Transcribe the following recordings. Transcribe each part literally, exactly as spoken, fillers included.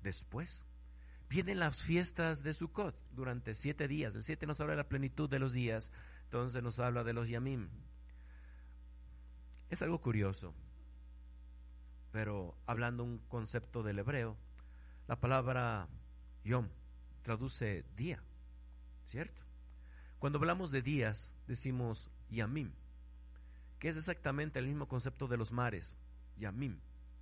Después vienen las fiestas de Sukkot durante siete días. El siete nos habla de la plenitud de los días, entonces nos habla de los Yamim. Es algo curioso, pero hablando un concepto del hebreo, la palabra Yom traduce día, ¿cierto? Cuando hablamos de días, decimos Yamim, que es exactamente el mismo concepto de los mares, Yamim.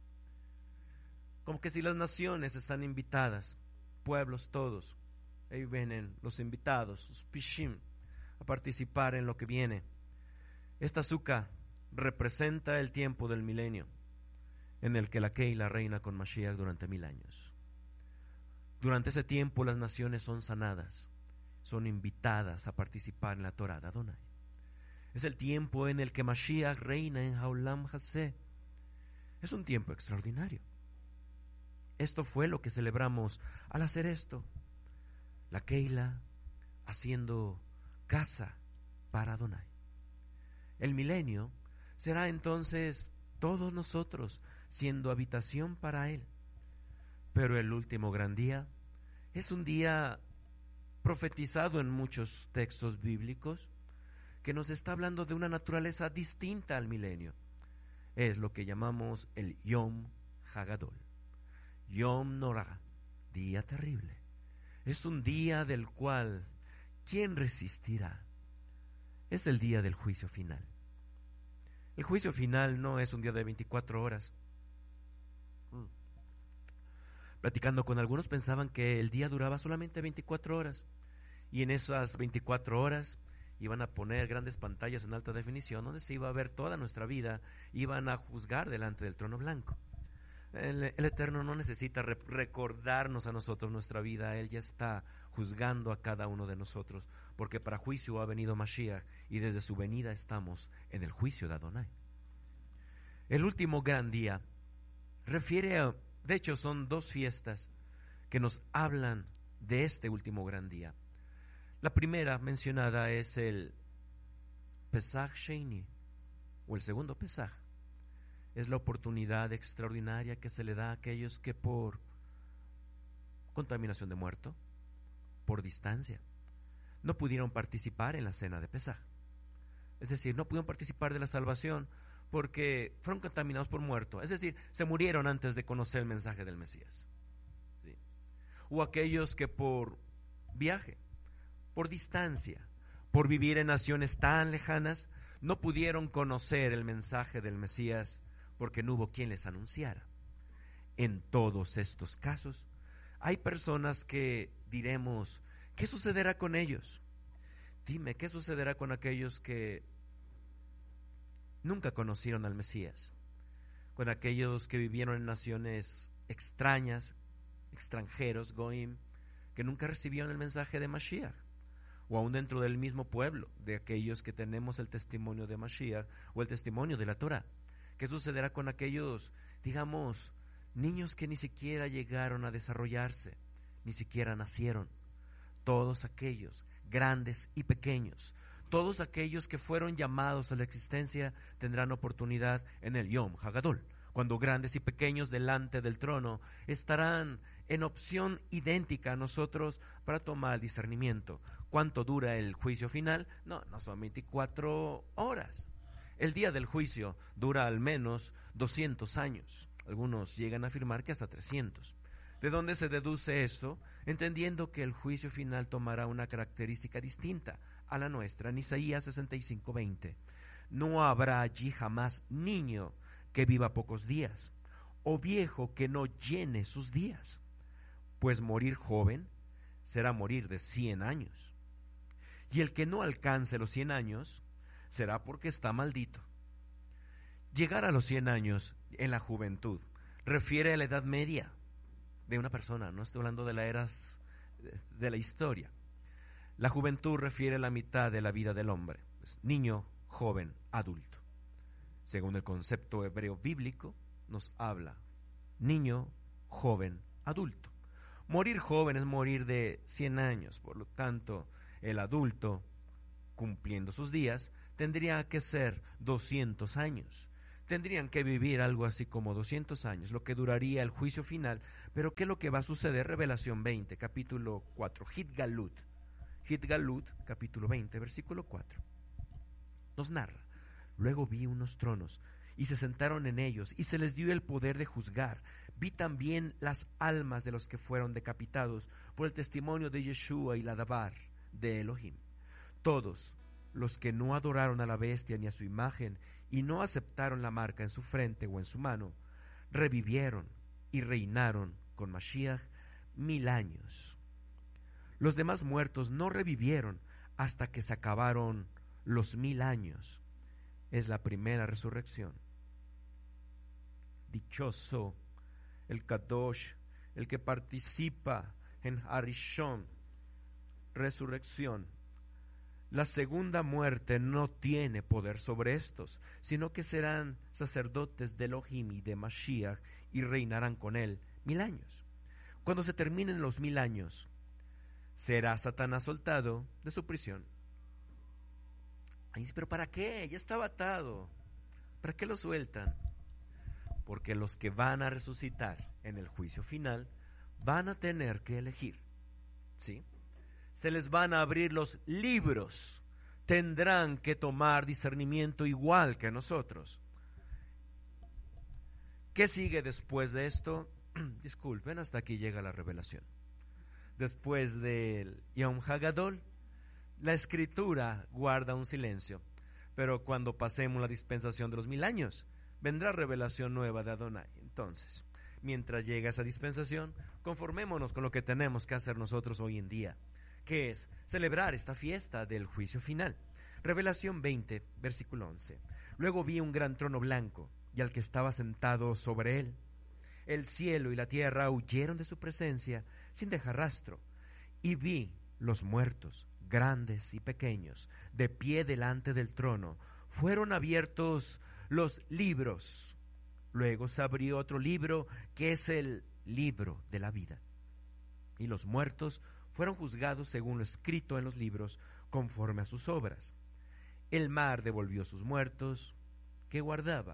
Como que si las naciones están invitadas, pueblos todos, ahí vienen los invitados, los Pishim, a participar en lo que viene. Esta Sukkah representa el tiempo del milenio, en el que la Keila reina con Mashiach durante mil años. Durante ese tiempo las naciones son sanadas, son invitadas a participar en la Torah de Adonai. Es el tiempo en el que Mashiach reina en Haolam Haseh. Es un tiempo extraordinario. Esto fue lo que celebramos al hacer esto. La Keila haciendo casa para Adonai. El milenio será entonces todos nosotros siendo habitación para Él. Pero el último gran día es un día profetizado en muchos textos bíblicos que nos está hablando de una naturaleza distinta al milenio. Es lo que llamamos el Yom Hagadol. Yom Norah, día terrible. Es un día del cual, ¿quién resistirá? Es el día del juicio final. El juicio final no es un día de veinticuatro horas. Mm. Platicando con algunos pensaban que el día duraba solamente veinticuatro horas y en esas veinticuatro horas iban a poner grandes pantallas en alta definición donde se iba a ver toda nuestra vida, iban a juzgar delante del trono blanco. El, el Eterno no necesita re- recordarnos a nosotros nuestra vida, Él ya está juzgando a cada uno de nosotros, porque para juicio ha venido Mashiach y desde su venida estamos en el juicio de Adonai. El último gran día refiere a, de hecho son dos fiestas que nos hablan de este último gran día. La primera mencionada es el Pesach Sheini, o el segundo Pesach. Es la oportunidad extraordinaria que se le da a aquellos que por contaminación de muerto, por distancia, no pudieron participar en la cena de Pesaj. Es decir, no pudieron participar de la salvación porque fueron contaminados por muerto. Es decir, se murieron antes de conocer el mensaje del Mesías. ¿Sí? O aquellos que por viaje, por distancia, por vivir en naciones tan lejanas, no pudieron conocer el mensaje del Mesías porque no hubo quien les anunciara. En todos estos casos, hay personas que diremos, ¿qué sucederá con ellos? Dime, ¿qué sucederá con aquellos que nunca conocieron al Mesías? Con aquellos que vivieron en naciones extrañas, extranjeros, goim, que nunca recibieron el mensaje de Mashiach, o aún dentro del mismo pueblo, de aquellos que tenemos el testimonio de Mashiach o el testimonio de la Torah. ¿Qué sucederá con aquellos, digamos, niños que ni siquiera llegaron a desarrollarse, ni siquiera nacieron? Todos aquellos, grandes y pequeños, todos aquellos que fueron llamados a la existencia tendrán oportunidad en el Yom Hagadol, cuando grandes y pequeños delante del trono estarán en opción idéntica a nosotros para tomar discernimiento. ¿Cuánto dura el juicio final? No, no son veinticuatro horas. El día del juicio dura al menos doscientos años. Algunos llegan a afirmar que hasta trescientos. ¿De dónde se deduce esto? Entendiendo que el juicio final tomará una característica distinta a la nuestra. En Isaías sesenta y cinco veinte, no habrá allí jamás niño que viva pocos días, o viejo que no llene sus días, pues morir joven será morir de cien años, y el que no alcance los cien años será porque está maldito. Llegar a los cien años en la juventud refiere a la edad media de una persona, no estoy hablando de la era de la historia. La juventud refiere a la mitad de la vida del hombre, es niño, joven, adulto. Según el concepto hebreo bíblico, nos habla niño, joven, adulto. Morir joven es morir de cien años, por lo tanto, el adulto, cumpliendo sus días, tendría que ser doscientos años. tendrían que vivir algo así como doscientos años, lo que duraría el juicio final. Pero ¿qué es lo que va a suceder? Revelación veinte, capítulo cuatro, Hitgalut. Hitgalut, capítulo veinte, versículo cuatro. Nos narra: luego vi unos tronos, y se sentaron en ellos, y se les dio el poder de juzgar. Vi también las almas de los que fueron decapitados por el testimonio de Yeshua y la Dabar de Elohim. Todos los que no adoraron a la bestia ni a su imagen, y no aceptaron la marca en su frente o en su mano, revivieron y reinaron con Mashiach mil años. Los demás muertos no revivieron hasta que se acabaron los mil años. Es la primera resurrección. Dichoso el Kadosh, el que participa en Harishon, resurrección. La segunda muerte no tiene poder sobre estos, sino que serán sacerdotes de Elohim y de Mashiach y reinarán con él mil años. Cuando se terminen los mil años, será Satanás soltado de su prisión. Ay, pero ¿para qué? Ya estaba atado. ¿Para qué lo sueltan? Porque los que van a resucitar en el juicio final van a tener que elegir, ¿sí? Se les van a abrir los libros, tendrán que tomar discernimiento igual que nosotros. ¿Qué sigue después de esto? Disculpen, hasta aquí llega la revelación. Después del Yom Hagadol, la escritura guarda un silencio, pero cuando pasemos la dispensación de los mil años, vendrá revelación nueva de Adonai. Entonces, mientras llega esa dispensación, conformémonos con lo que tenemos que hacer nosotros hoy en día, que es celebrar esta fiesta del juicio final. Revelación veinte, versículo once. Luego vi un gran trono blanco y al que estaba sentado sobre él. El cielo y la tierra huyeron de su presencia sin dejar rastro, y vi los muertos, grandes y pequeños, de pie delante del trono. Fueron abiertos los libros. Luego se abrió otro libro, que es el libro de la vida. Y los muertos fueron juzgados según lo escrito en los libros, conforme a sus obras. El mar devolvió sus muertos que guardaba.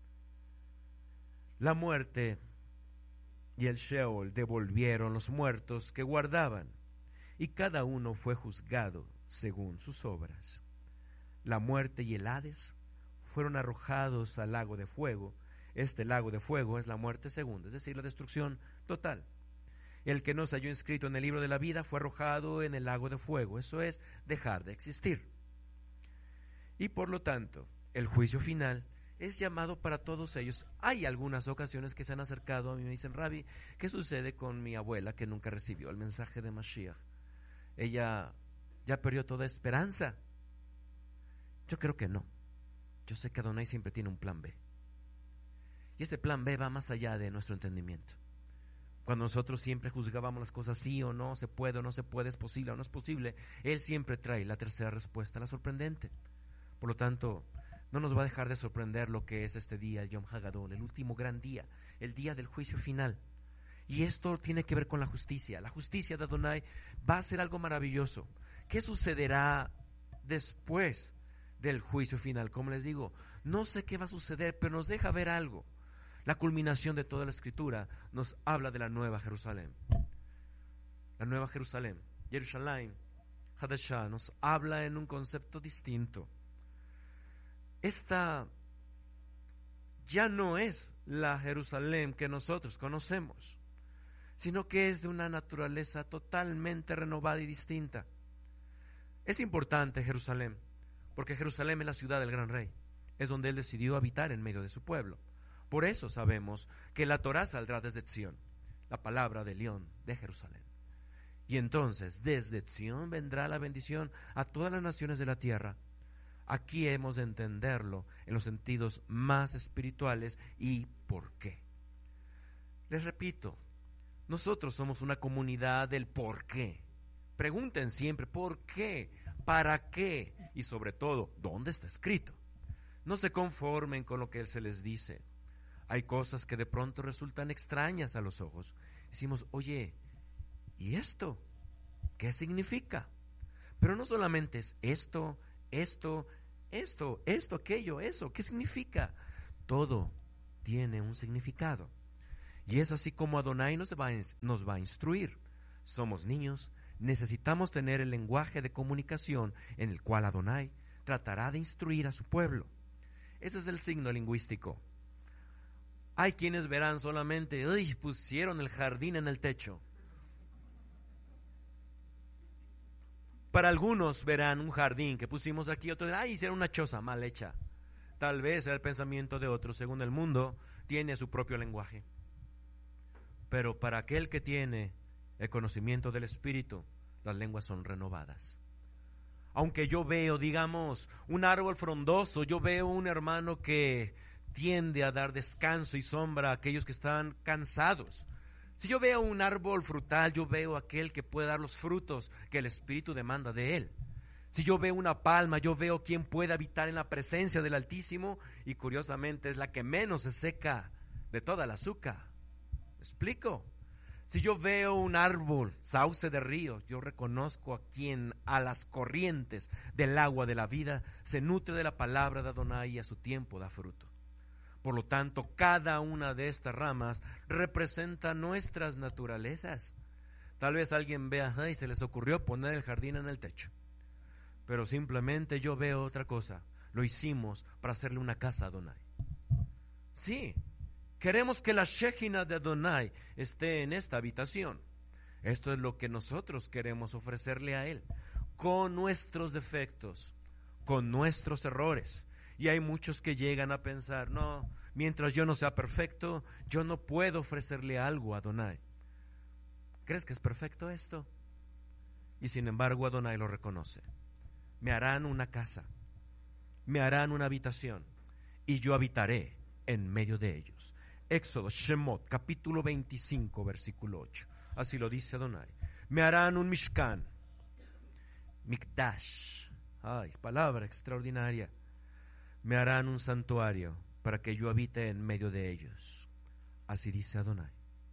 La muerte y el Sheol devolvieron los muertos que guardaban, y cada uno fue juzgado según sus obras. La muerte y el Hades fueron arrojados al lago de fuego. Este lago de fuego es la muerte segunda, es decir, la destrucción total. El que no se halló inscrito en el libro de la vida fue arrojado en el lago de fuego, eso es, dejar de existir. Y por lo tanto, el juicio final es llamado para todos ellos. Hay algunas ocasiones que se han acercado a mí y me dicen: Rabbi, ¿qué sucede con mi abuela que nunca recibió el mensaje de Mashiach? Ella ya perdió toda esperanza. Yo creo que no. Yo sé que Adonai siempre tiene un plan B. Y ese plan B va más allá de nuestro entendimiento. Cuando nosotros siempre juzgábamos las cosas sí o no, se puede o no se puede, es posible o no es posible, Él siempre trae la tercera respuesta, la sorprendente. Por lo tanto, no nos va a dejar de sorprender lo que es este día, el Yom Hagadol, el último gran día, el día del juicio final. Y esto tiene que ver con la justicia. La justicia de Adonai va a ser algo maravilloso. ¿Qué sucederá después del juicio final? Como les digo, no sé qué va a suceder, pero nos deja ver algo. La culminación de toda la escritura nos habla de la nueva Jerusalén. La nueva Jerusalén, Jerusalén, Hadashah, nos habla en un concepto distinto. Esta ya no es la Jerusalén que nosotros conocemos, sino que es de una naturaleza totalmente renovada y distinta. Es importante Jerusalén, porque Jerusalén es la ciudad del gran rey, es donde él decidió habitar en medio de su pueblo. Por eso sabemos que la Torá saldrá desde Sion, la palabra de León de Jerusalén. Y entonces desde Sion vendrá la bendición a todas las naciones de la tierra. Aquí hemos de entenderlo en los sentidos más espirituales. ¿Y por qué? Les repito, nosotros somos una comunidad del por qué. Pregunten siempre ¿por qué? ¿Para qué? Y sobre todo, ¿dónde está escrito? No se conformen con lo que se les dice. Hay cosas que de pronto resultan extrañas a los ojos. Decimos: oye, ¿y esto? ¿Qué significa? Pero no solamente es esto, esto, esto, esto, aquello, eso. ¿Qué significa? Todo tiene un significado. Y es así como Adonai nos va, a, nos va a instruir. Somos niños, necesitamos tener el lenguaje de comunicación en el cual Adonai tratará de instruir a su pueblo. Ese es el signo lingüístico. Hay quienes verán solamente, ¡uy! Pusieron el jardín en el techo. Para algunos verán un jardín que pusimos aquí, otros dirán, ¡ay! Hicieron una choza mal hecha. Tal vez sea el pensamiento de otros, según el mundo, tiene su propio lenguaje. Pero para aquel que tiene el conocimiento del Espíritu, las lenguas son renovadas. Aunque yo veo, digamos, un árbol frondoso, yo veo un hermano que tiende a dar descanso y sombra a aquellos que están cansados. Si yo veo un árbol frutal, yo veo aquel que puede dar los frutos que el Espíritu demanda de él. Si yo veo una palma, yo veo quien puede habitar en la presencia del Altísimo, y curiosamente es la que menos se seca de toda la azúcar. ¿Me explico? Si yo veo un árbol, sauce de río, yo reconozco a quien a las corrientes del agua de la vida se nutre de la palabra de Adonai y a su tiempo da fruto. Por lo tanto, cada una de estas ramas representa nuestras naturalezas. Tal vez alguien vea, ay, se les ocurrió poner el jardín en el techo. Pero simplemente yo veo otra cosa. Lo hicimos para hacerle una casa a Adonai. Sí. Queremos que la Shejina de Adonai esté en esta habitación. Esto es lo que nosotros queremos ofrecerle a Él, con nuestros defectos, con nuestros errores. Y hay muchos que llegan a pensar, no, mientras yo no sea perfecto, yo no puedo ofrecerle algo a Adonai. ¿Crees que es perfecto esto? Y sin embargo Adonai lo reconoce. Me harán una casa, me harán una habitación, y yo habitaré en medio de ellos. Éxodo, Shemot, capítulo veinticinco, versículo ocho. Así lo dice Adonai. Me harán un Mishkan, Mikdash. Ay, palabra extraordinaria. Me harán un santuario para que yo habite en medio de ellos. Así dice Adonai.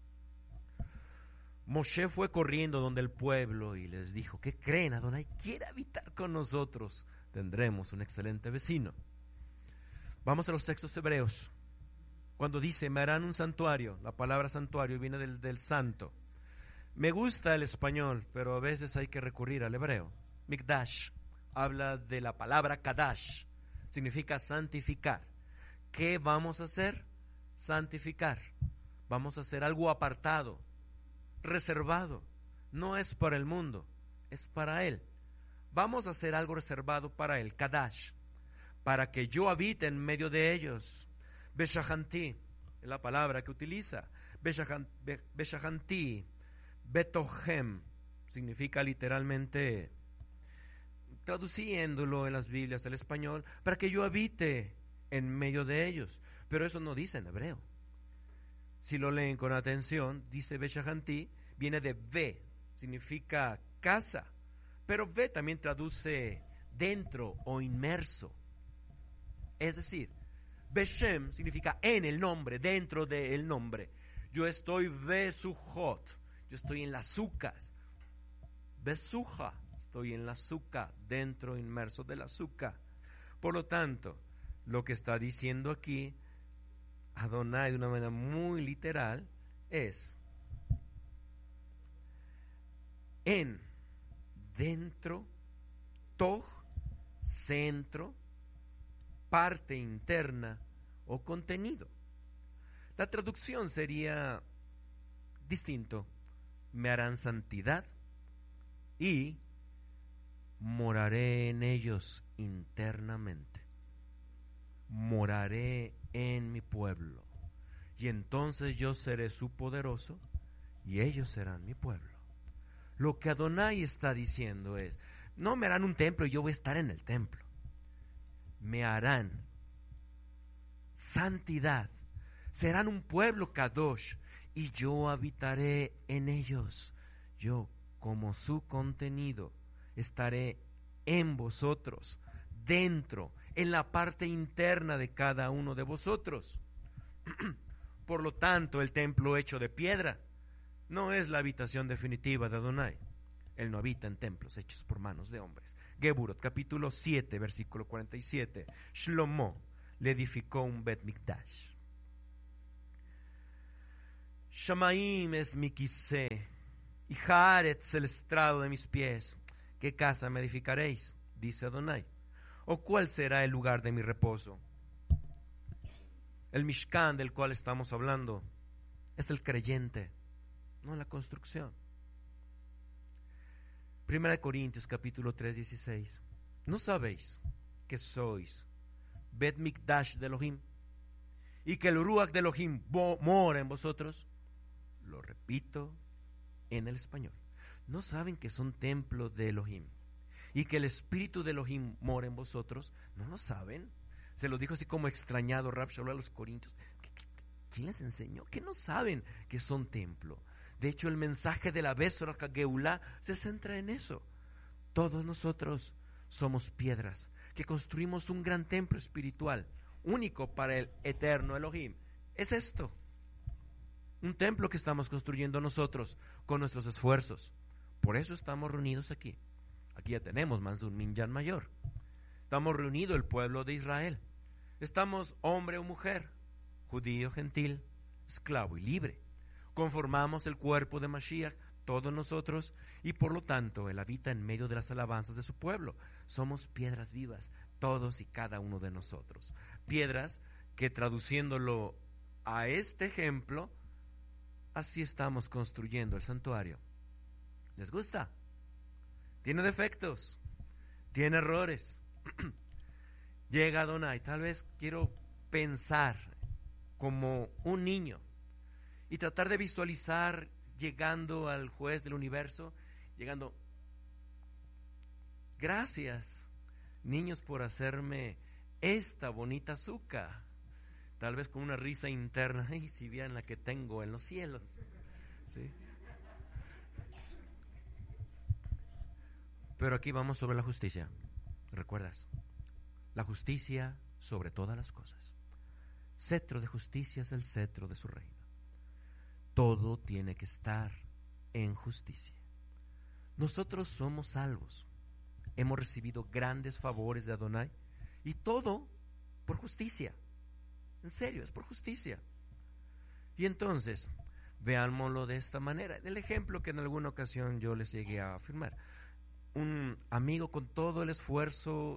Moshe fue corriendo donde el pueblo y les dijo, ¿qué creen? Adonai quiere habitar con nosotros. Tendremos un excelente vecino. Vamos a los textos hebreos. Cuando dice, me harán un santuario, la palabra santuario viene del, del santo. Me gusta el español, pero a veces hay que recurrir al hebreo. Mikdash habla de la palabra Kadash, significa santificar. ¿Qué vamos a hacer? Santificar. Vamos a hacer algo apartado, reservado. No es para el mundo, es para Él. Vamos a hacer algo reservado para Él, Kadash, para que yo habite en medio de ellos. Beshahanti, es la palabra que utiliza. Beshahanti, Betohem, significa literalmente, traduciéndolo en las Biblias del español, para que yo habite en medio de ellos. Pero eso no dice en hebreo. Si lo leen con atención, dice Beshahanti, viene de Ve, significa casa. Pero Ve también traduce dentro o inmerso. Es decir, Beshem significa en el nombre, dentro del nombre. Yo estoy Besujot, yo estoy en las sucas. Besuja, estoy en la suca, dentro, inmerso de la suca. Por lo tanto, lo que está diciendo aquí Adonai de una manera muy literal es en, dentro, toj, centro, parte interna o contenido. La traducción sería distinto. Me harán santidad y moraré en ellos internamente. Moraré en mi pueblo y entonces yo seré su poderoso y ellos serán mi pueblo. Lo que Adonai está diciendo es, no me harán un templo y yo voy a estar en el templo. Me harán santidad, serán un pueblo kadosh y yo habitaré en ellos. Yo, como su contenido, estaré en vosotros, dentro, en la parte interna de cada uno de vosotros. Por lo tanto, el templo hecho de piedra no es la habitación definitiva de Adonai. Él no habita en templos hechos por manos de hombres. Geburot, capítulo siete, versículo cuarenta y siete. Shlomo, le edificó un Bet Mikdash. Shamaim es mi quisé, y Haaretz el estrado de mis pies. ¿Qué casa me edificaréis?, dice Adonai. ¿O cuál será el lugar de mi reposo? El Mishkan del cual estamos hablando es el creyente, no la construcción. Primera de Corintios capítulo tres, dieciséis. ¿No sabéis que sois Bet Mikdash de Elohim y que el Ruach de Elohim mora en vosotros? Lo repito en el español. ¿No saben que son templo de Elohim y que el Espíritu de Elohim mora en vosotros? ¿No lo saben? Se lo dijo así como extrañado Rab Shaul a los corintios. ¿Quién les enseñó? ¿Que no saben que son templo? De hecho, el mensaje de la Besorah Geulá se centra en eso. Todos nosotros somos piedras que construimos un gran templo espiritual, único para el eterno Elohim. Es esto, un templo que estamos construyendo nosotros con nuestros esfuerzos. Por eso estamos reunidos aquí. Aquí ya tenemos más de un minyan mayor. Estamos reunidos el pueblo de Israel. Estamos hombre o mujer, judío, gentil, esclavo y libre. Conformamos el cuerpo de Mashiach, todos nosotros, y por lo tanto Él habita en medio de las alabanzas de su pueblo. Somos piedras vivas, todos y cada uno de nosotros. Piedras que, traduciéndolo a este ejemplo, así estamos construyendo el santuario. ¿Les gusta? Tiene defectos, tiene errores. Llega Adonai, tal vez quiero pensar como un niño y tratar de visualizar llegando al juez del universo, llegando, gracias niños por hacerme esta bonita azúcar, tal vez con una risa interna, ay, si vieran la que tengo en los cielos, ¿sí? Pero aquí vamos sobre la justicia, ¿recuerdas? La justicia sobre todas las cosas. Cetro de justicia es el cetro de su reino. Todo tiene que estar en justicia. Nosotros somos salvos. Hemos recibido grandes favores de Adonai y todo por justicia. En serio, es por justicia. Y entonces, veámoslo de esta manera. El ejemplo que en alguna ocasión yo les llegué a afirmar. Un amigo con todo el esfuerzo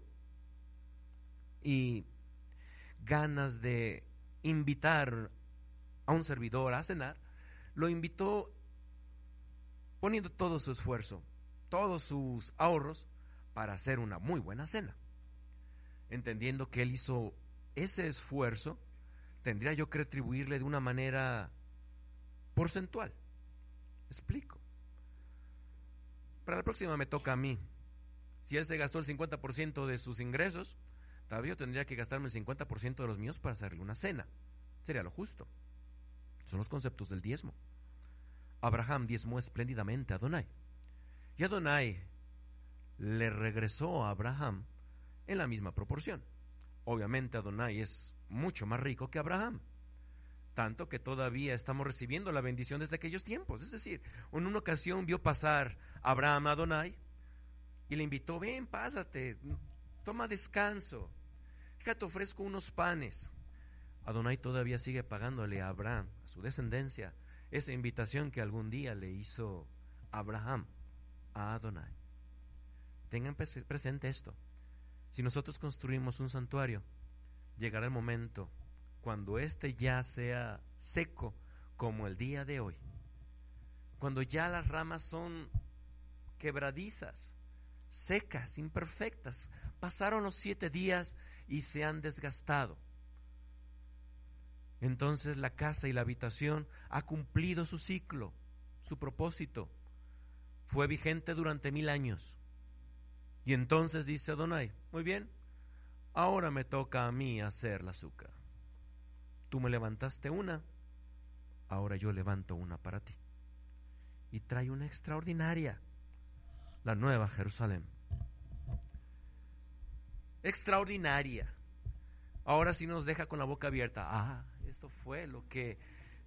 y ganas de invitar a un servidor a cenar, lo invitó poniendo todo su esfuerzo, todos sus ahorros para hacer una muy buena cena. Entendiendo que él hizo ese esfuerzo, tendría yo que retribuirle de una manera porcentual. ¿Explico? Para la próxima me toca a mí. Si él se gastó el cincuenta por ciento de sus ingresos, tal vez yo tendría que gastarme el cincuenta por ciento de los míos para hacerle una cena. Sería lo justo. Son los conceptos del diezmo. Abraham diezmó espléndidamente a Adonai. Y Adonai le regresó a Abraham en la misma proporción. Obviamente Adonai es mucho más rico que Abraham, tanto que todavía estamos recibiendo la bendición desde aquellos tiempos. Es decir, en una ocasión vio pasar Abraham a Adonai y le invitó, ven, pásate, toma descanso, fíjate, ofrezco unos panes. Adonai todavía sigue pagándole a Abraham, a su descendencia, esa invitación que algún día le hizo Abraham a Adonai. Tengan presente esto. Si nosotros construimos un santuario, llegará el momento cuando éste ya sea seco como el día de hoy, cuando ya las ramas son quebradizas, secas, imperfectas, pasaron los siete días y se han desgastado. Entonces la casa y la habitación ha cumplido su ciclo, su propósito, fue vigente durante mil años. Y entonces dice Adonai, muy bien, ahora me toca a mí hacer la azúcar. Tú me levantaste una, ahora yo levanto una para ti. Y trae una extraordinaria, la nueva Jerusalén. Extraordinaria. Ahora sí nos deja con la boca abierta. Ah, esto fue lo que...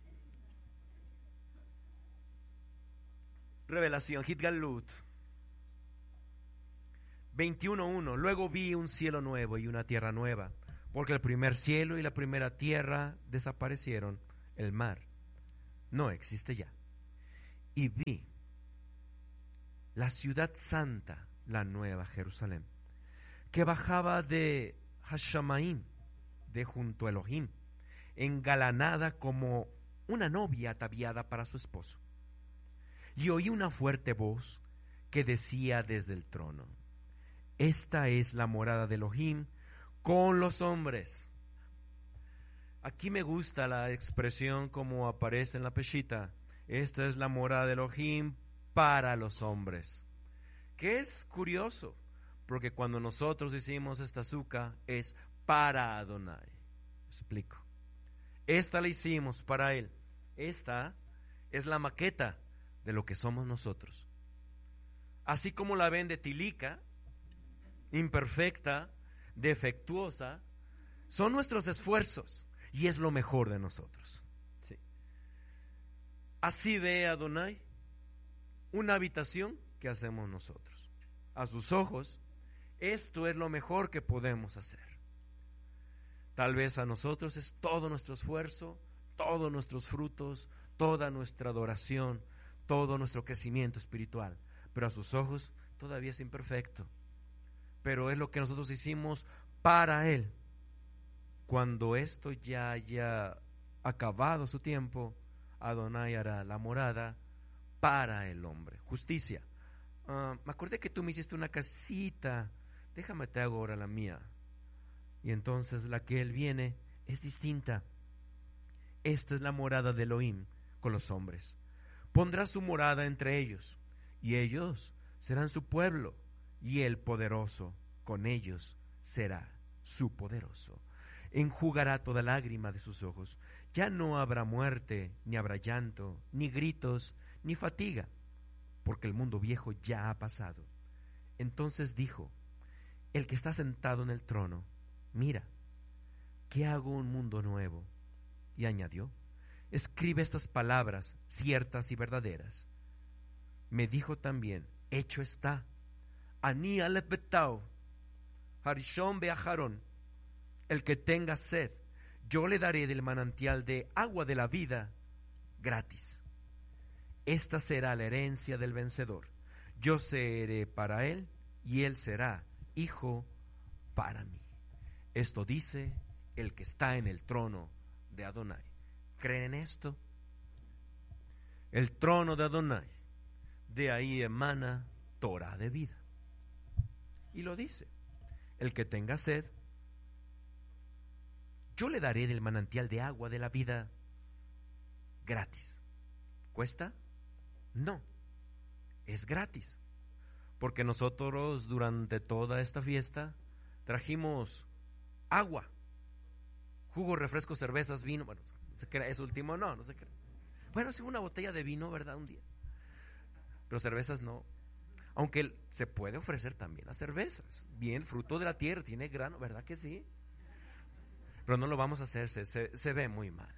Revelación, Hitgalut veintiuno uno. Luego vi un cielo nuevo y una tierra nueva, porque el primer cielo y la primera tierra desaparecieron, el mar no existe ya. Y vi la ciudad santa, la nueva Jerusalén, que bajaba de Hashamaim, de junto a Elohim, engalanada como una novia ataviada para su esposo. Y oí una fuerte voz que decía desde el trono: esta es la morada de Elohim con los hombres. Aquí me gusta la expresión como aparece en la Peshita: esta es la morada de Elohim para los hombres. Que es curioso, porque cuando nosotros hicimos esta azúcar es para Adonai. Explico. Esta la hicimos para él. Esta es la maqueta de lo que somos nosotros. Así como la ven de tilica, imperfecta, defectuosa, son nuestros esfuerzos y es lo mejor de nosotros. Sí. Así ve Adonai una habitación que hacemos nosotros. A sus ojos, esto es lo mejor que podemos hacer. Tal vez a nosotros es todo nuestro esfuerzo, todos nuestros frutos, toda nuestra adoración, todo nuestro crecimiento espiritual, pero a sus ojos todavía es imperfecto. Pero es lo que nosotros hicimos para Él. Cuando esto ya haya acabado su tiempo, Adonai hará la morada para el hombre. Justicia. Uh, me acordé que tú me hiciste una casita, déjame te hago ahora la mía. Y entonces la que Él viene es distinta. Esta es la morada de Elohim con los hombres. Pondrá su morada entre ellos, y ellos serán su pueblo, y el poderoso con ellos será su poderoso. Enjugará toda lágrima de sus ojos. Ya no habrá muerte, ni habrá llanto, ni gritos, ni fatiga, porque el mundo viejo ya ha pasado. Entonces dijo el que está sentado en el trono: mira, que hago un mundo nuevo. Y añadió: escribe estas palabras ciertas y verdaderas. Me dijo también: hecho está. Ani aleph betau, harishon beajarón. El que tenga sed, yo le daré del manantial de agua de la vida gratis. Esta será la herencia del vencedor. Yo seré para él y él será hijo para mí. Esto dice el que está en el trono de Adonai. ¿Creen esto? El trono de Adonai, de ahí emana Torah de vida. Y lo dice: el que tenga sed, yo le daré del manantial de agua de la vida gratis. ¿Cuesta? No, es gratis. Porque nosotros durante toda esta fiesta trajimos agua, jugo, refrescos, cervezas, vino. Bueno, no se crea, es último, no, no se crea. Bueno, sí, una botella de vino, ¿verdad? Un día. Pero cervezas no. Aunque se puede ofrecer también las cervezas. Bien, fruto de la tierra, tiene grano, ¿verdad que sí? Pero no lo vamos a hacer, se, se, se ve muy mal.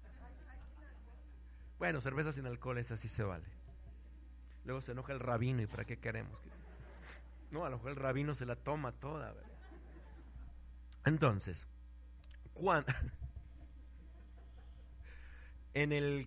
Bueno, cerveza sin alcohol, esa sí se vale. Luego se enoja el rabino, ¿y para qué queremos? No, a lo mejor el rabino se la toma toda, ¿verdad? Entonces, cuando en el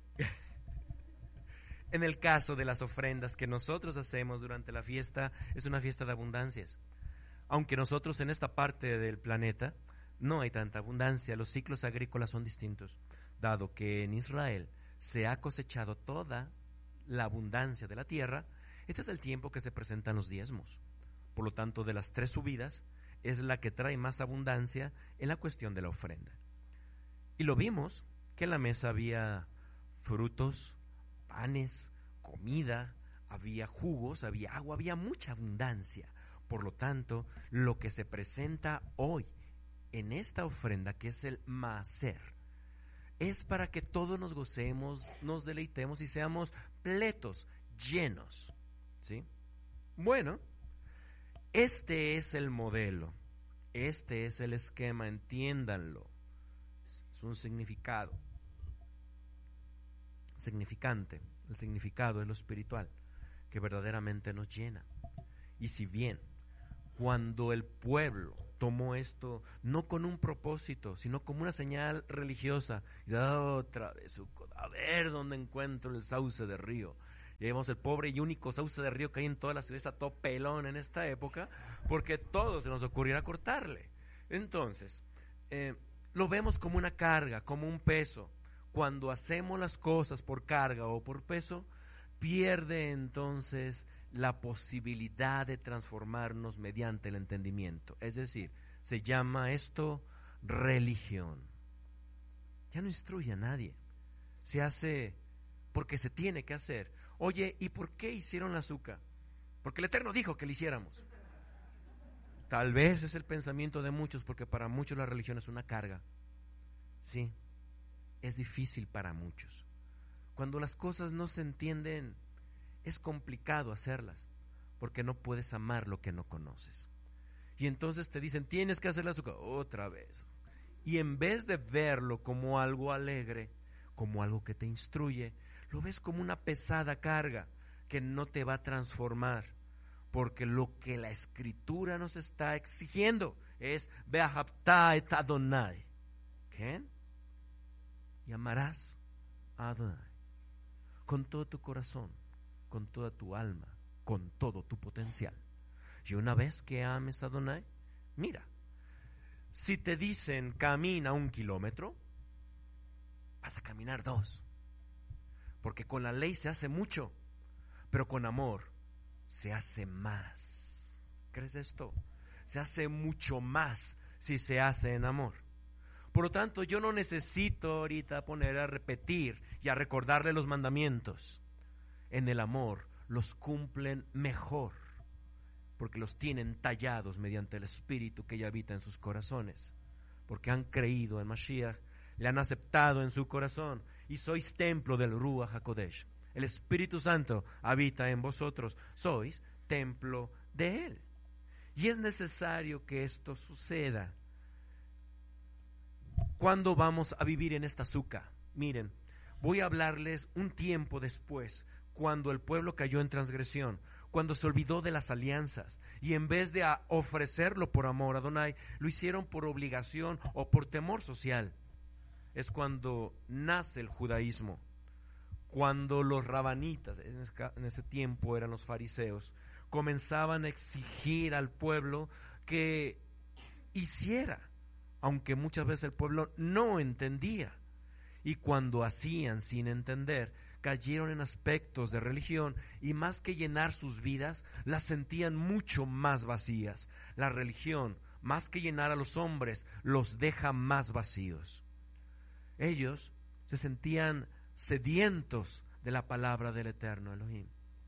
en el caso de las ofrendas que nosotros hacemos durante la fiesta, es una fiesta de abundancias. Aunque nosotros en esta parte del planeta no hay tanta abundancia, los ciclos agrícolas son distintos, dado que en Israel se ha cosechado toda la abundancia de la tierra. Este es el tiempo que se presentan los diezmos. Por lo tanto, de las tres subidas, es la que trae más abundancia en la cuestión de la ofrenda. Y lo vimos, que en la mesa había frutos, panes, comida, había jugos, había agua, había mucha abundancia. Por lo tanto, lo que se presenta hoy en esta ofrenda, que es el maaser, es para que todos nos gocemos, nos deleitemos y seamos pletos, llenos, ¿sí? Bueno, este es el modelo, este es el esquema, entiéndanlo. Es un significado, significante. El significado es lo espiritual, que verdaderamente nos llena. Y si bien, cuando el pueblo tomó esto no con un propósito, sino como una señal religiosa. Y otra vez, a ver dónde encuentro el sauce de río. Y vemos el pobre y único sauce de río que hay en toda la ciudad, está todo pelón en esta época, porque todo se nos ocurriera cortarle. Entonces, eh, lo vemos como una carga, como un peso. Cuando hacemos las cosas por carga o por peso, pierde entonces la posibilidad de transformarnos mediante el entendimiento. Es decir, se llama esto religión. Ya no instruye a nadie. Se hace porque se tiene que hacer. Oye, ¿y por qué hicieron el azúcar? Porque el Eterno dijo que lo hiciéramos. Tal vez es el pensamiento de muchos, porque para muchos la religión es una carga. Sí, es difícil para muchos. Cuando las cosas no se entienden, es complicado hacerlas, porque no puedes amar lo que no conoces. Y entonces te dicen, tienes que hacer el azúcar otra vez. Y en vez de verlo como algo alegre, como algo que te instruye, lo ves como una pesada carga que no te va a transformar, porque lo que la Escritura nos está exigiendo es Ve'ahavta et Adonai. ¿Qué? Y amarás a Adonai con todo tu corazón, con toda tu alma, con todo tu potencial. Y una vez que ames a Adonai, mira, si te dicen camina un kilómetro, vas a caminar dos. Porque con la ley se hace mucho, pero con amor se hace más. ¿Crees esto? Se hace mucho más si se hace en amor. Por lo tanto, yo no necesito ahorita poner a repetir y a recordarle los mandamientos. En el amor los cumplen mejor, porque los tienen tallados mediante el Espíritu que ya habita en sus corazones, porque han creído en Mashiach, le han aceptado en su corazón, y sois templo del Ruach HaKodesh. El Espíritu Santo habita en vosotros, sois templo de Él. Y es necesario que esto suceda. ¿Cuándo vamos a vivir en esta azúcar? Miren, voy a hablarles un tiempo después, cuando el pueblo cayó en transgresión, cuando se olvidó de las alianzas, y en vez de ofrecerlo por amor a Adonai, lo hicieron por obligación o por temor social. Es cuando nace el judaísmo, cuando los rabanitas, en ese tiempo eran los fariseos, comenzaban a exigir al pueblo que hiciera, aunque muchas veces el pueblo no entendía. Y cuando hacían sin entender, cayeron en aspectos de religión, y más que llenar sus vidas, las sentían mucho más vacías. La religión, más que llenar a los hombres, los deja más vacíos. Ellos se sentían sedientos de la palabra del Eterno Elohim.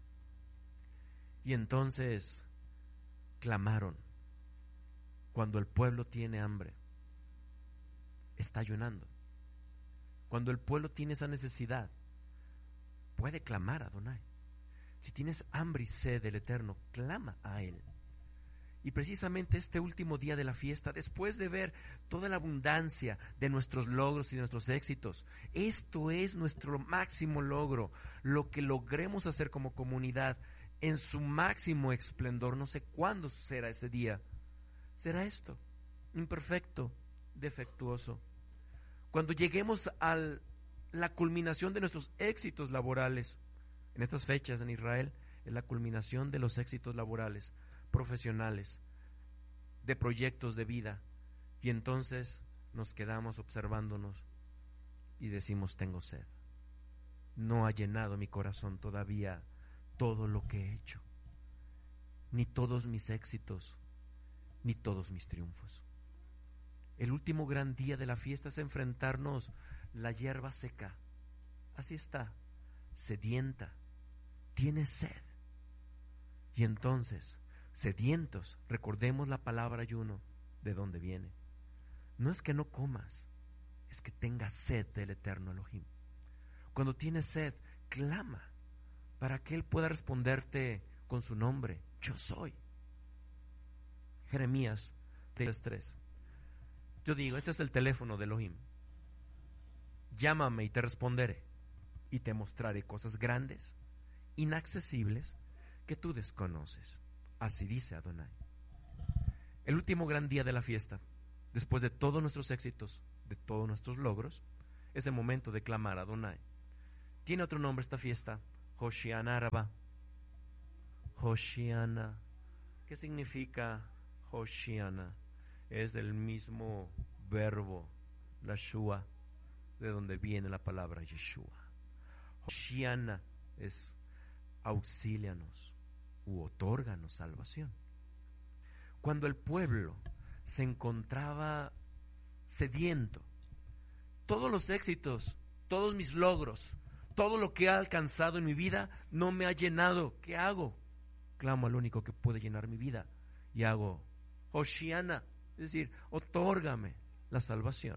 Y entonces clamaron. Cuando el pueblo tiene hambre, está ayunando. Cuando el pueblo tiene esa necesidad, puede clamar a Adonai. Si tienes hambre y sed del Eterno, clama a Él. Y precisamente este último día de la fiesta, después de ver toda la abundancia de nuestros logros y de nuestros éxitos, esto es nuestro máximo logro, lo que logremos hacer como comunidad en su máximo esplendor. No sé cuándo será ese día. Será esto, imperfecto, defectuoso. Cuando lleguemos a la culminación de nuestros éxitos laborales, en estas fechas en Israel, es la culminación de los éxitos laborales, profesionales, de proyectos de vida, y entonces nos quedamos observándonos y decimos: tengo sed, no ha llenado mi corazón todavía todo lo que he hecho, ni todos mis éxitos, ni todos mis triunfos. El último gran día de la fiesta es enfrentarnos la hierba seca, así está, sedienta, tiene sed, y entonces sedientos, recordemos la palabra ayuno, ¿de dónde viene? No es que no comas, es que tengas sed del Eterno Elohim. Cuando tienes sed, clama para que Él pueda responderte con su nombre: yo soy. Jeremías tres tres. Yo digo, este es el teléfono de Elohim. Llámame y te responderé, y te mostraré cosas grandes, inaccesibles, que tú desconoces. Así dice Adonai. el último gran día de la fiesta, después de todos nuestros éxitos, de todos nuestros logros, es el momento de clamar a Adonai. Tiene otro nombre esta fiesta, Hoshiana Rabbah. Hoshiana. ¿Qué significa Hoshiana? Es del mismo verbo, Lashua, de donde viene la palabra Yeshua. Hoshiana es auxílianos u otórganos salvación. Cuando el pueblo se encontraba sediento, todos los éxitos, todos mis logros, todo lo que he alcanzado en mi vida no me ha llenado. ¿Qué hago? Clamo al único que puede llenar mi vida y hago Hoshiana, es decir, otórgame la salvación.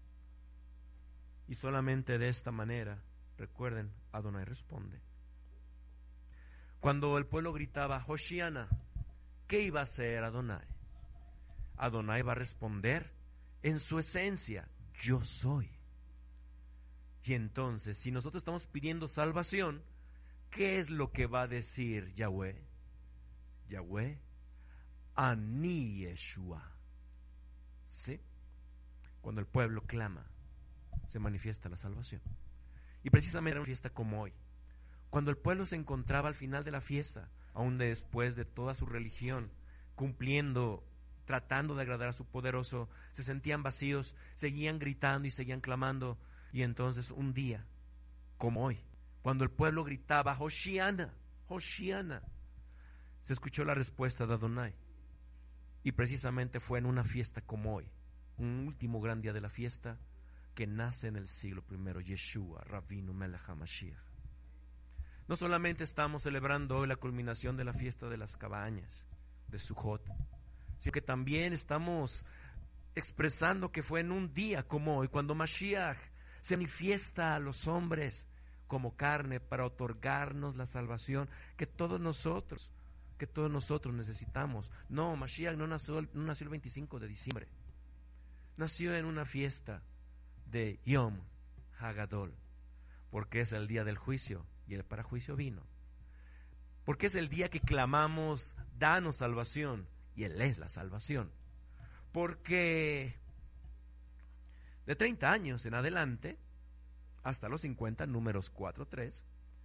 Y solamente de esta manera, recuerden, Adonai responde. Cuando el pueblo gritaba Hoshiana, ¿qué iba a hacer Adonai? Adonai va a responder en su esencia, yo soy. Y entonces, si nosotros estamos pidiendo salvación, ¿qué es lo que va a decir Yahweh? Yahweh, Ani Yeshua. ¿Sí? Cuando el pueblo clama, se manifiesta la salvación. Y precisamente era una fiesta como hoy. Cuando el pueblo se encontraba al final de la fiesta, aún después de toda su religión, cumpliendo, tratando de agradar a su poderoso, se sentían vacíos, seguían gritando y seguían clamando. Y entonces un día, como hoy, cuando el pueblo gritaba Hoshiana, Hoshiana, se escuchó la respuesta de Adonai. Y precisamente fue en una fiesta como hoy, un último gran día de la fiesta, que nace en el siglo primero Yeshua, Rabinu Melech HaMashiach. No solamente estamos celebrando hoy la culminación de la fiesta de las cabañas, de Sukkot, sino que también estamos expresando que fue en un día como hoy, cuando Mashiach se manifiesta a los hombres como carne para otorgarnos la salvación que todos nosotros, que todos nosotros necesitamos. No, Mashiach no nació, no nació el veinticinco de diciembre, nació en una fiesta de Yom Hagadol, porque es el día del juicio y el parajuicio vino, porque es el día que clamamos, danos salvación, y Él es la salvación, porque de treinta años en adelante, hasta los cincuenta, números cuatro tres,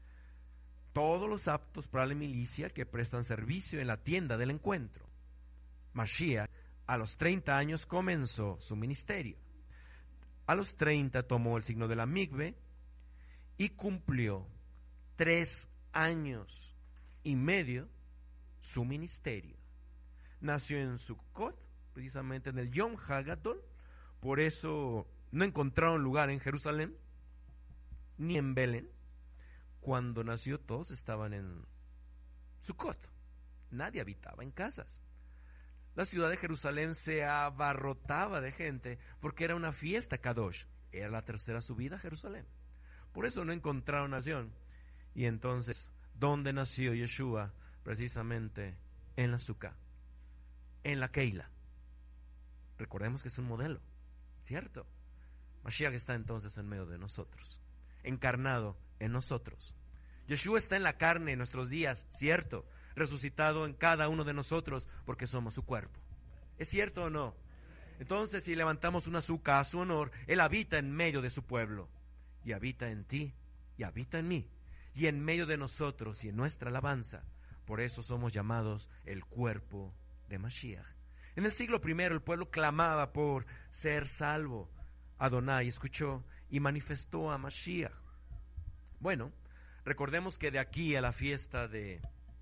todos los aptos para la milicia que prestan servicio en la tienda del encuentro. Mashiach a los treinta años comenzó su ministerio. A los treinta tomó el signo de la migbe y cumplió tres años y medio su ministerio. Nació en Sukkot, precisamente en el Yom Hagadol. Por eso no encontraron lugar en Jerusalén ni en Belén. Cuando nació todos estaban en Sukkot. Nadie habitaba en casas. La ciudad de Jerusalén se abarrotaba de gente porque era una fiesta Kadosh. Era la tercera subida a Jerusalén. Por eso no encontraron nación. Y entonces, ¿dónde nació Yeshua? Precisamente en la Sukkah, en la Keila. Recordemos que es un modelo, ¿cierto? Mashiach está entonces en medio de nosotros, encarnado en nosotros. Yeshua está en la carne en nuestros días, ¿cierto? Resucitado en cada uno de nosotros porque somos su cuerpo. ¿Es cierto o no? Entonces, si levantamos una azúcar a su honor, Él habita en medio de su pueblo, y habita en ti, y habita en mí, y en medio de nosotros y en nuestra alabanza. Por eso somos llamados el cuerpo de Mashiach. En el siglo primero el pueblo clamaba por ser salvo. Adonai escuchó y manifestó a Mashiach. Bueno, recordemos que de aquí a la fiesta de,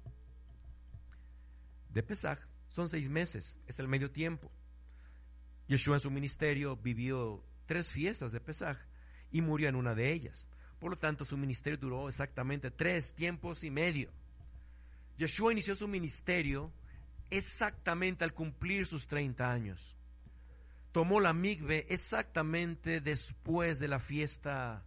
de Pesaj son seis meses, es el medio tiempo. Yeshua en su ministerio vivió tres fiestas de Pesaj y murió en una de ellas. Por lo tanto, su ministerio duró exactamente tres tiempos y medio. Yeshua inició su ministerio exactamente al cumplir sus treinta años. Tomó la migbe exactamente después de la fiesta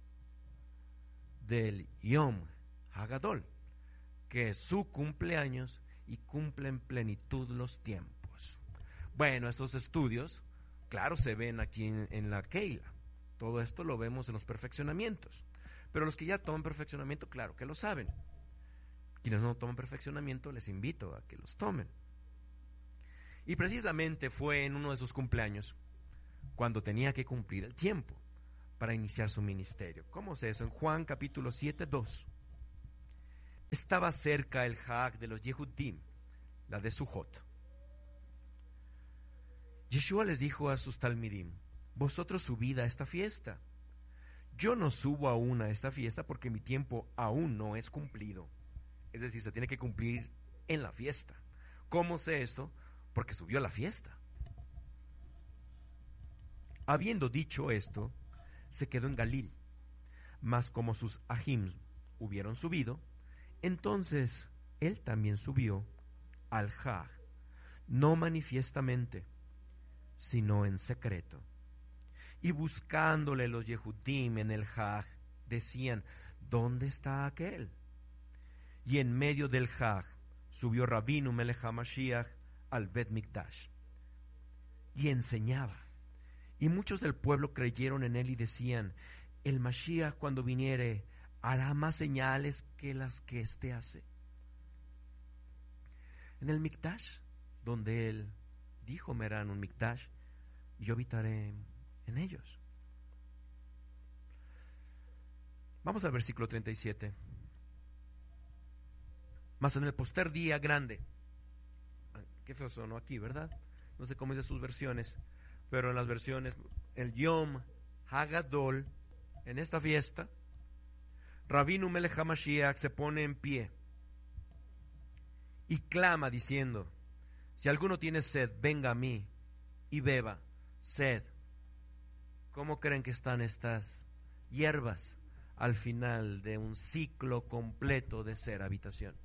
del Yom Hagadol, que es su cumpleaños y cumple en plenitud los tiempos. Bueno, estos estudios, claro, se ven aquí en, en la Keila. Todo esto lo vemos en los perfeccionamientos. Pero los que ya toman perfeccionamiento, claro que lo saben. Quienes no toman perfeccionamiento, les invito a que los tomen. Y precisamente fue en uno de sus cumpleaños cuando tenía que cumplir el tiempo para iniciar su ministerio. ¿Cómo es eso? En Juan capítulo siete, dos. Estaba cerca el Hag de los Yehudim, la de Sujot. Yeshua les dijo a sus talmidim: vosotros subid a esta fiesta. Yo no subo aún a esta fiesta porque mi tiempo aún no es cumplido. Es decir, se tiene que cumplir en la fiesta. ¿Cómo sé esto? Porque subió a la fiesta. Habiendo dicho esto, se quedó en Galil. Mas como sus ajim hubieron subido, entonces él también subió al Hag, no manifiestamente, sino en secreto. Y buscándole los Yehudim en el Hag, decían: ¿dónde está aquel? Y en medio del Hag subió Rabinu Melech HaMashiach al Bet Mikdash y enseñaba. Y muchos del pueblo creyeron en él y decían: el Mashiach, cuando viniere, hará más señales que las que éste hace. En el Mikdash, donde él dijo: me harán un Mikdash y yo habitaré en ellos. Vamos al versículo treinta y siete. Mas en el poster día grande, qué feo sonó aquí, ¿verdad? No sé cómo es de sus versiones, pero en las versiones, el Yom Hagadol, en esta fiesta, Rabinu Melech HaMashiach se pone en pie y clama diciendo: si alguno tiene sed, venga a mí y beba. Sed. ¿Cómo creen que están estas hierbas al final de un ciclo completo de ser habitación?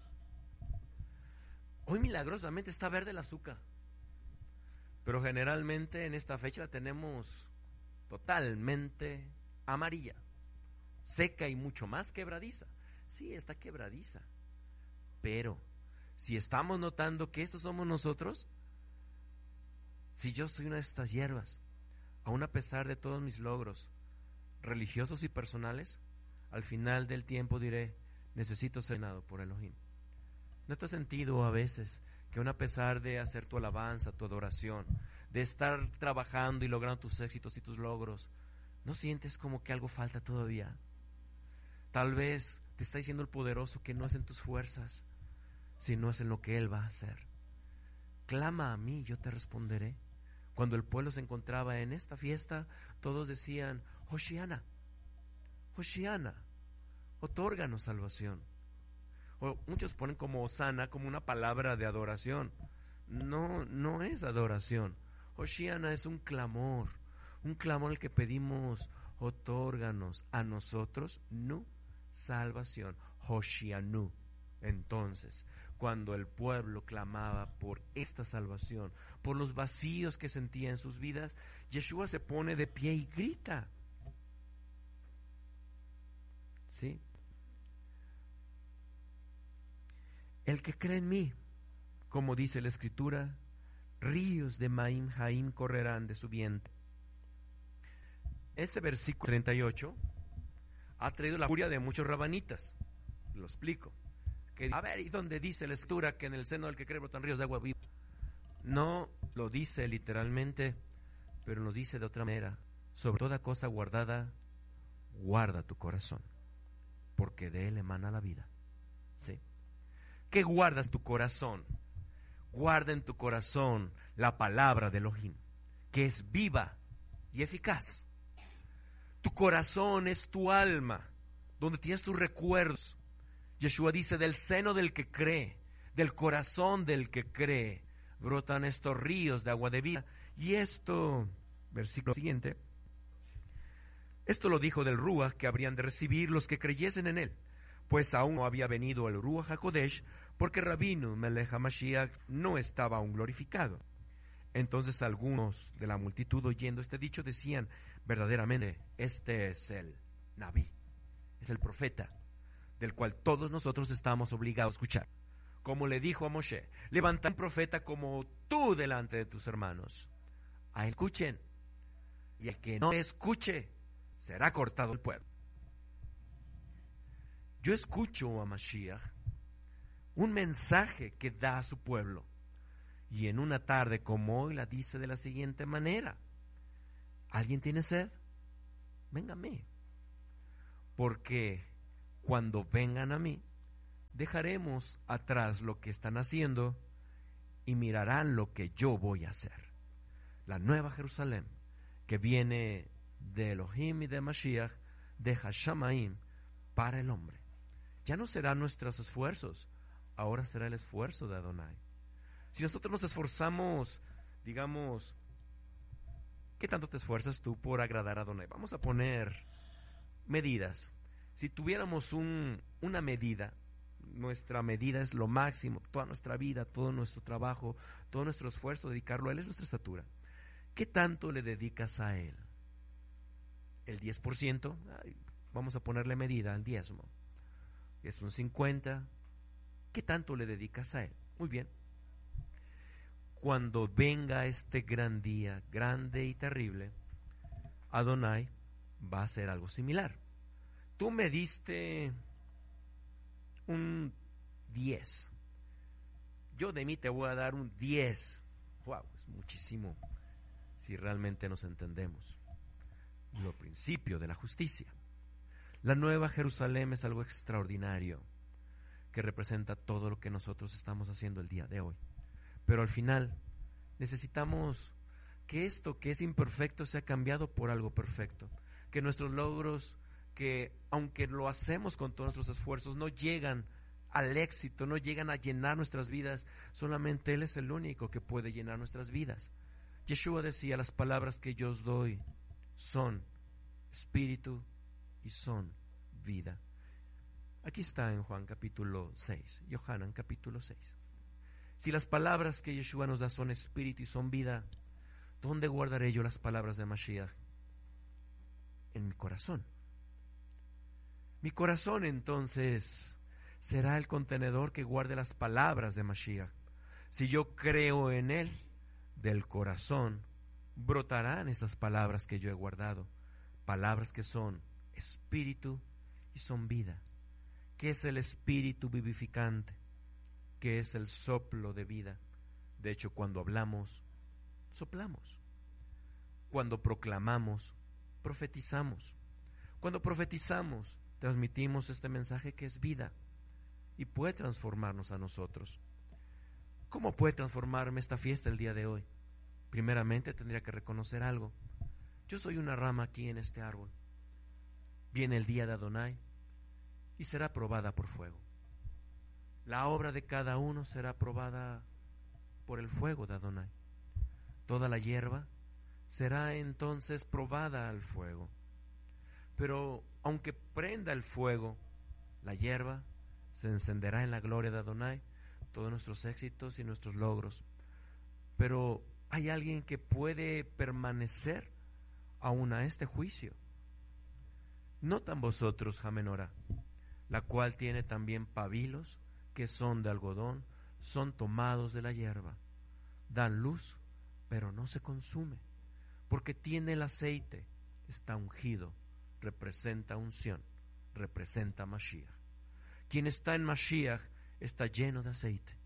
Hoy milagrosamente está verde el azúcar, pero generalmente en esta fecha la tenemos totalmente amarilla, seca y mucho más quebradiza. Sí, está quebradiza, pero si estamos notando que estos somos nosotros, si yo soy una de estas hierbas, aun a pesar de todos mis logros religiosos y personales, al final del tiempo diré: necesito ser llenado por Elohim. ¿No te has sentido a veces que aun a pesar de hacer tu alabanza, tu adoración, de estar trabajando y logrando tus éxitos y tus logros, no sientes como que algo falta todavía? Tal vez te está diciendo el poderoso que no es en tus fuerzas, sino es en lo que Él va a hacer. Clama a mí, yo te responderé. Cuando el pueblo se encontraba en esta fiesta, todos decían: Hoshiana, Hoshiana, otórganos salvación. O muchos ponen como Osana como una palabra de adoración. No, no es adoración. Hoshiana es un clamor, un clamor al que pedimos: otórganos a nosotros, no salvación. Hoshianu. Entonces, cuando el pueblo clamaba por esta salvación, por los vacíos que sentía en sus vidas, Yeshua se pone de pie y grita. ¿Sí? El que cree en mí, como dice la Escritura, ríos de Maim Jaim correrán de su vientre. Este versículo treinta y ocho ha traído la furia de muchos rabanitas. Lo explico. Que, a ver, ¿y dónde dice la Escritura que en el seno del que cree brotan ríos de agua viva? No lo dice literalmente, pero lo dice de otra manera. Sobre toda cosa guardada, guarda tu corazón, porque de él emana la vida. ¿Sí? ¿Qué guardas tu corazón? Guarda en tu corazón la palabra de Elohim, que es viva y eficaz. Tu corazón es tu alma, donde tienes tus recuerdos. Yeshua dice: del seno del que cree, del corazón del que cree, brotan estos ríos de agua de vida. Y esto, versículo siguiente, esto lo dijo del Ruach que habrían de recibir los que creyesen en él, pues aún no había venido el Ruach HaKodesh, porque Rabinu Melech HaMashiach no estaba aún glorificado. Entonces algunos de la multitud, oyendo este dicho, decían: verdaderamente este es el Nabí, es el profeta, del cual todos nosotros estamos obligados a escuchar. Como le dijo a Moshe: levanta un profeta como tú delante de tus hermanos. A él escuchen, y el que no escuche será cortado el pueblo. Yo escucho a Mashiach, un mensaje que da a su pueblo, Y en una tarde como hoy la dice de la siguiente manera: ¿alguien tiene sed? Venga a mí. Porque cuando vengan a mí, dejaremos atrás lo que están haciendo y mirarán lo que yo voy a hacer. La nueva Jerusalén, que viene de Elohim y de Mashiach, de Hashamaim, para el hombre. Ya no serán nuestros esfuerzos, ahora será el esfuerzo de Adonai. Si nosotros nos esforzamos, digamos, ¿qué tanto te esfuerzas tú por agradar a Adonai? Vamos a poner medidas. Si tuviéramos un, una medida, nuestra medida es lo máximo, toda nuestra vida, todo nuestro trabajo, todo nuestro esfuerzo, dedicarlo a Él es nuestra estatura. ¿Qué tanto le dedicas a Él? ¿El diez por ciento? Ay, vamos a ponerle medida al diezmo. Es un cincuenta. ¿Qué tanto le dedicas a Él? Muy bien. Cuando venga este gran día, grande y terrible, Adonai va a hacer algo similar. Tú me diste un diez. Yo de mí te voy a dar un diez. Wow, es muchísimo si realmente nos entendemos. Lo principio de la justicia. La nueva Jerusalén es algo extraordinario que representa todo lo que nosotros estamos haciendo el día de hoy. Pero al final necesitamos que esto que es imperfecto sea cambiado por algo perfecto. Que nuestros logros, que aunque lo hacemos con todos nuestros esfuerzos, no llegan al éxito, no llegan a llenar nuestras vidas. Solamente Él es el único que puede llenar nuestras vidas. Yeshua decía: las palabras que yo os doy son espíritu y son vida. Aquí está en Juan capítulo seis, Yohanan capítulo seis. Si las palabras que Yeshua nos da son espíritu y son vida, ¿dónde guardaré yo las palabras de Mashiach? En mi corazón. Mi corazón entonces será el contenedor que guarde las palabras de Mashiach. Si yo creo en Él, del corazón brotarán estas palabras que yo he guardado, palabras que son espíritu y son vida. ¿Qué es el espíritu vivificante? ¿Qué es el soplo de vida? De hecho, cuando hablamos, soplamos. Cuando proclamamos, profetizamos. Cuando profetizamos, transmitimos este mensaje que es vida y puede transformarnos a nosotros. ¿Cómo puede transformarme esta fiesta el día de hoy? Primeramente tendría que reconocer algo. Yo soy una rama aquí en este árbol. Viene el día de Adonai y será probada por fuego. La obra de cada uno será probada por el fuego de Adonai. Toda la hierba será entonces probada al fuego. Pero aunque prenda el fuego, la hierba se encenderá en la gloria de Adonai, todos nuestros éxitos y nuestros logros. Pero hay alguien que puede permanecer aún a este juicio. Notan vosotros Jamenora, la cual tiene también pabilos que son de algodón, son tomados de la hierba, dan luz, pero no se consume, porque tiene el aceite, está ungido, representa unción, representa Mashiach. Quien está en Mashiach está lleno de aceite.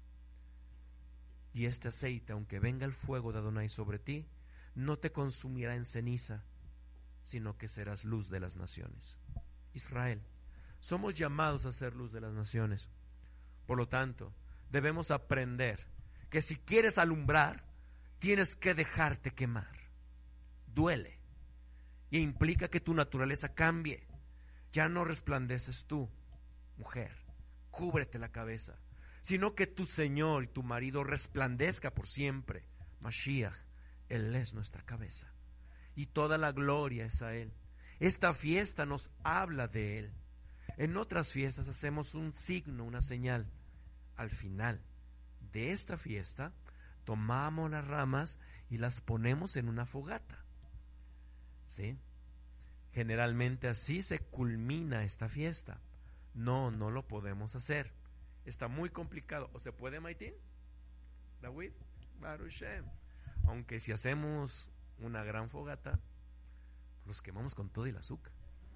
Y este aceite, aunque venga el fuego de Adonai sobre ti, no te consumirá en ceniza, sino que serás luz de las naciones. Israel, somos llamados a ser luz de las naciones. Por lo tanto, debemos aprender que si quieres alumbrar, tienes que dejarte quemar. Duele y implica que tu naturaleza cambie. Ya no resplandeces tú, mujer, cúbrete la cabeza, sino que tu Señor y tu marido resplandezca por siempre. Mashiach, Él es nuestra cabeza y toda la gloria es a Él. Esta fiesta nos habla de Él. En otras fiestas hacemos un signo, una señal. Al final de esta fiesta tomamos las ramas y las ponemos en una fogata. ¿Sí? Generalmente así se culmina esta fiesta. No, no lo podemos hacer. Está muy complicado. ¿O se puede, Maitín? David, Baruch Shem. Aunque si hacemos una gran fogata, los quemamos con todo el azúcar.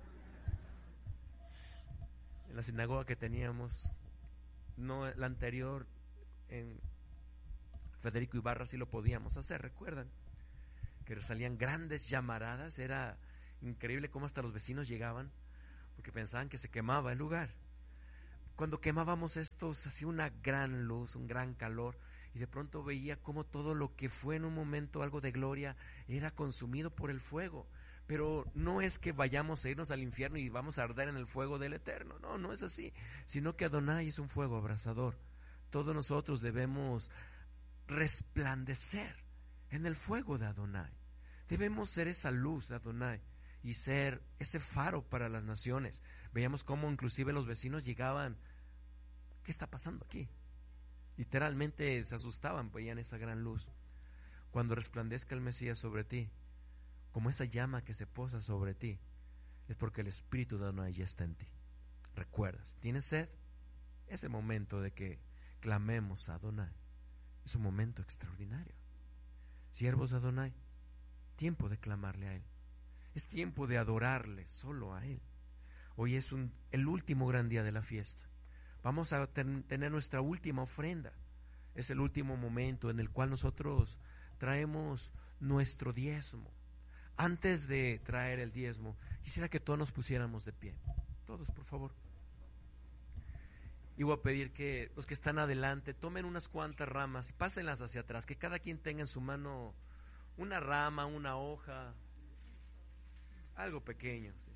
En la sinagoga que teníamos, no la anterior, en Federico Ibarra sí lo podíamos hacer, ¿recuerdan? Que salían grandes llamaradas, era increíble cómo hasta los vecinos llegaban, porque pensaban que se quemaba el lugar. Cuando quemábamos esto, se hacía una gran luz, un gran calor, y de pronto veía cómo todo lo que fue en un momento algo de gloria era consumido por el fuego. Pero no es que vayamos a irnos al infierno y vamos a arder en el fuego del Eterno, no, no es así, sino que Adonai es un fuego abrasador. Todos nosotros debemos resplandecer en el fuego de Adonai. Debemos ser esa luz de Adonai y ser ese faro para las naciones. Veíamos cómo inclusive los vecinos llegaban, ¿qué está pasando aquí? Literalmente se asustaban, veían esa gran luz. Cuando resplandezca el Mesías sobre ti, como esa llama que se posa sobre ti, es porque el Espíritu de Adonai ya está en ti. ¿Recuerdas? ¿Tienes sed? Es el momento de que clamemos a Adonai. Es un momento extraordinario. Siervos de Adonai, tiempo de clamarle a Él. Es tiempo de adorarle solo a Él. Hoy es un, el último gran día de la fiesta. Vamos a ten, tener nuestra última ofrenda. Es el último momento en el cual nosotros traemos nuestro diezmo. Antes de traer el diezmo, quisiera que todos nos pusiéramos de pie. Todos, por favor. Y voy a pedir que los que están adelante tomen unas cuantas ramas y pásenlas hacia atrás, que cada quien tenga en su mano una rama, una hoja, algo pequeño, ¿sí?